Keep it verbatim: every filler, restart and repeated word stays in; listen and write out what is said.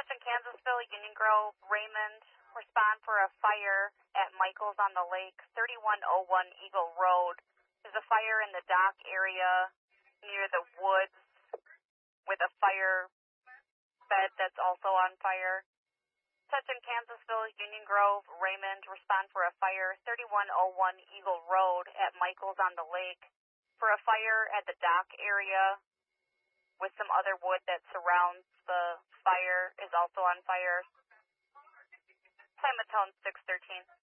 Touching Kansasville, Union Grove, Raymond, respond for a fire at Michael's on the Lake, thirty-one oh one Eagle Road. There's a fire in the dock area near the woods with a fire bed that's also on fire. Touching Kansasville, Union Grove, Raymond, respond for a fire, thirty-one oh one Eagle Road at Michael's on the Lake. For a fire at the dock area with some other wood that surrounds the fire is also on fire. Time of tone six thirteen.